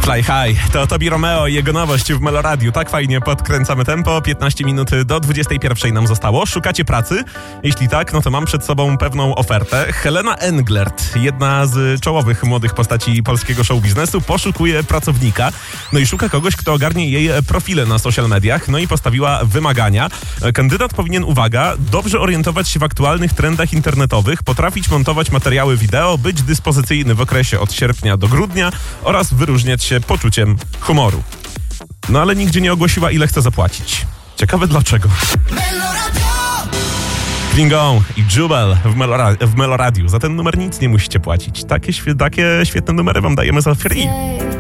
Fly High to Tobi Romeo i jego nowość w Meloradiu. Tak fajnie podkręcamy tempo. 15 minut do 21 nam zostało. Szukacie pracy? Jeśli tak, no to mam przed sobą pewną ofertę. Helena Englert, jedna z czołowych młodych postaci polskiego show biznesu, poszukuje pracownika. No i szuka kogoś, kto ogarnie jej profile na social mediach. No i postawiła wymagania. Kandydat powinien, uwaga, dobrze orientować się w aktualnych trendach internetowych, potrafić montować materiały wideo, być dyspozycyjny w okresie od sierpnia do grudnia oraz wyróżniać się poczuciem humoru. No ale nigdzie nie ogłosiła, ile chce zapłacić. Ciekawe dlaczego. Klingon i Jubel w Meloradiu. Za ten numer nic nie musicie płacić. Takie świetne numery wam dajemy za free.